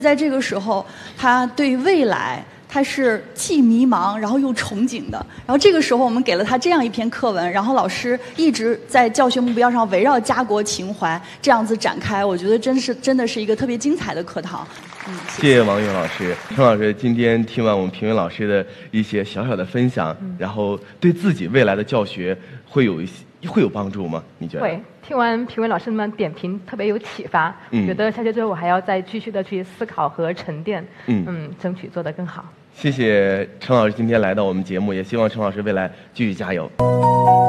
在这个时候，他对未来他是既迷茫然后又憧憬的。然后这个时候我们给了他这样一篇课文，然后老师一直在教学目标上围绕家国情怀这样子展开，我觉得真的是一个特别精彩的课堂。 谢谢王云老师。陈老师今天听完我们评委老师的一些小小的分享，然后对自己未来的教学会有帮助吗？你觉得？ 会。听完评委老师们点评，特别有启发。觉得下学之后我还要再继续的去思考和沉淀，争取做得更好。 谢谢陈老师今天来到我们节目，也希望陈老师未来继续加油。